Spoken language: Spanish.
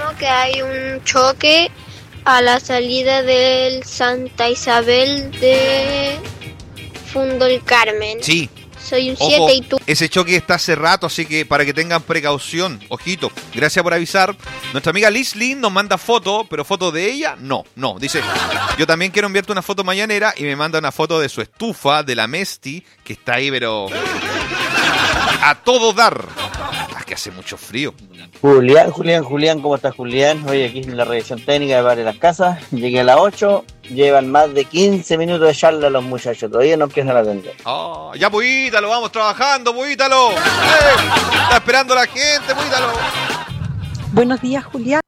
que hay un choque a la salida del Santa Isabel de Fundol Carmen. Sí. Soy un Ojo, 7 y tú. ese choque está hace rato, así que para que tengan precaución, ojito. Gracias por avisar. Nuestra amiga Liz Lynn nos manda foto, pero foto de ella, no. Dice, yo también quiero enviarte una foto mañanera y me manda una foto de su estufa, de la Mesti, que está ahí, pero a todo dar. Es que hace mucho frío. Julián, ¿cómo estás, Julián? Hoy aquí en la revisión técnica de Bar de las Casas. Llegué a las 8, llevan más de 15 minutos de charla los muchachos, todavía no empiezan a atender. Oh, ya, pues, Ítalo, vamos trabajando, pues, Ítalo. Está esperando la gente, pues, Ítalo. Buenos días, Julián.